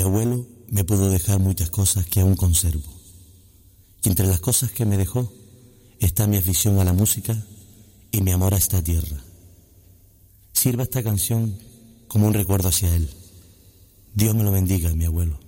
abuelo me pudo dejar muchas cosas que aún conservo. Y entre las cosas que me dejó está mi afición a la música y mi amor a esta tierra. Sirva esta canción como un recuerdo hacia él. Dios me lo bendiga, mi abuelo.